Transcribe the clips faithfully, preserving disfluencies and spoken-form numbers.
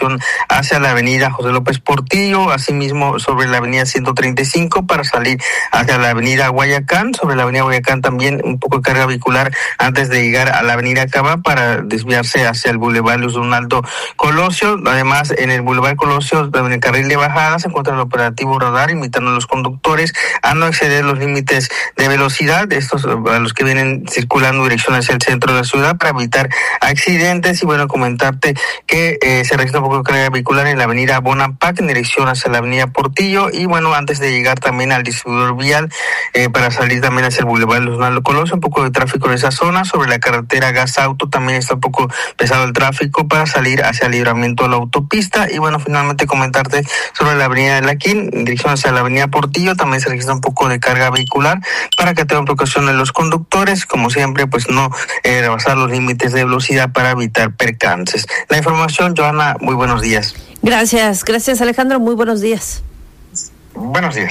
dirección hacia la avenida José López Portillo, asimismo sobre la avenida ciento treinta y cinco para salir hacia la avenida Guayacán, sobre la avenida Guayacán también un poco de carga vehicular antes de llegar a la avenida Cava para desviarse hacia el Boulevard Luis Donaldo Colosio. Además, en el Boulevard Colosio, en el carril de bajada, se encuentra el operativo radar invitando a los conductores a no exceder los límites de velocidad, estos a los que vienen circulando en dirección hacia el centro de la ciudad para evitar accidentes. Y bueno, comentarte que eh, se registra un poco de carga vehicular en la avenida Bonampak en dirección hacia la avenida Portillo y bueno, antes de llegar también al distribuidor vial eh, para salir también hacia el Boulevard Luis Donaldo Colosio, un poco de tráfico en esa zona. Sobre la carretera Gas Auto también está un poco pesado el tráfico para salir hacia el libramiento de la autopista. Y bueno, finalmente comentarte sobre la avenida de Laquín en dirección hacia la avenida Portillo, también se registra un poco de carga vehicular para que tengan precaución en los conductores, como siempre, pues no eh, rebasar los límites de velocidad para evitar percances. La información, Joana, muy buenos días. Gracias, gracias Alejandro, muy buenos días. Buenos días.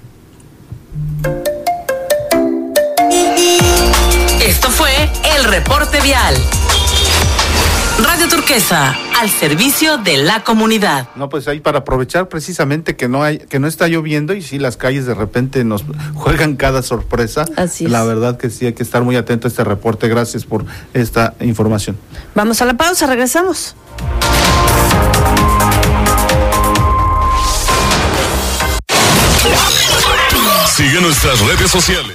Esto fue el reporte vial. Radio Turquesa, al servicio de la comunidad. No, pues ahí para aprovechar precisamente que no hay, que no está lloviendo y sí las calles de repente nos juegan cada sorpresa. Así es. La verdad que sí hay que estar muy atento a este reporte. Gracias por esta información. Vamos a la pausa, regresamos. Sigue nuestras redes sociales.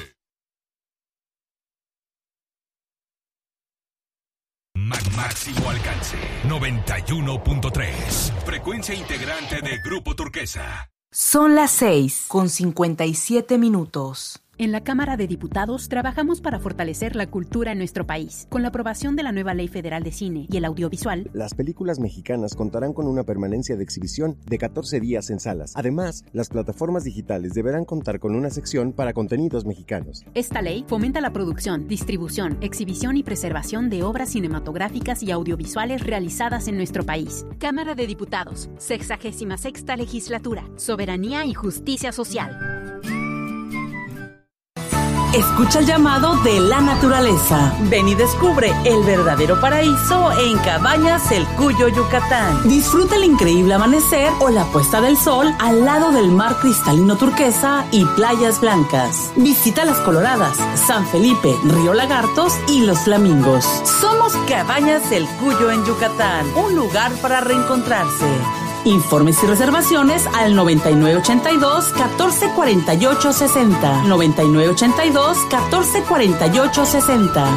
Máximo alcance, noventa y uno punto tres. Frecuencia integrante de Grupo Turquesa. Son las seis con cincuenta y siete minutos. En la Cámara de Diputados trabajamos para fortalecer la cultura en nuestro país. Con la aprobación de la nueva Ley Federal de Cine y el Audiovisual, las películas mexicanas contarán con una permanencia de exhibición de catorce días en salas. Además, las plataformas digitales deberán contar con una sección para contenidos mexicanos. Esta ley fomenta la producción, distribución, exhibición y preservación de obras cinematográficas y audiovisuales realizadas en nuestro país. Cámara de Diputados, sexagésima sexta legislatura, soberanía y justicia social. Escucha el llamado de la naturaleza. Ven y descubre el verdadero paraíso en Cabañas El Cuyo, Yucatán. Disfruta el increíble amanecer o la puesta del sol al lado del mar cristalino turquesa y playas blancas. Visita Las Coloradas, San Felipe, Río Lagartos y Los Flamingos. Somos Cabañas El Cuyo en Yucatán, un lugar para reencontrarse. Informes y reservaciones al noventa y nueve ochenta y dos, catorce cuarenta y ocho sesenta. noventa y nueve ochenta y dos, catorce cuarenta y ocho sesenta.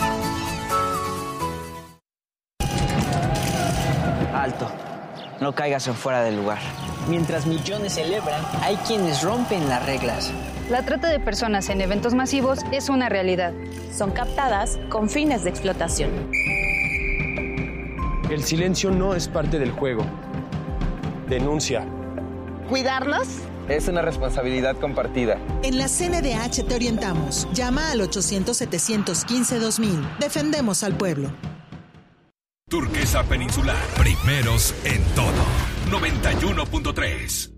Alto. No caigas en fuera del lugar. Mientras millones celebran, hay quienes rompen las reglas. La trata de personas en eventos masivos es una realidad. Son captadas con fines de explotación. El silencio no es parte del juego. Denuncia. ¿Cuidarlos? Es una responsabilidad compartida. En la C N D H te orientamos. Llama al ochocientos, setecientos quince, dos mil. Defendemos al pueblo. Turquesa Peninsular. Primeros en todo. noventa y uno punto tres.